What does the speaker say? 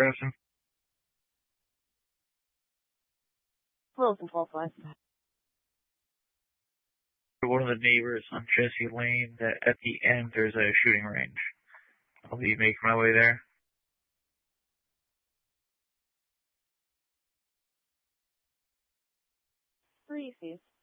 Preston? Wilson 12-5. One of the neighbors on Jesse Lane that at the end there's a shooting range. I'll be making my way there. Three, Steve.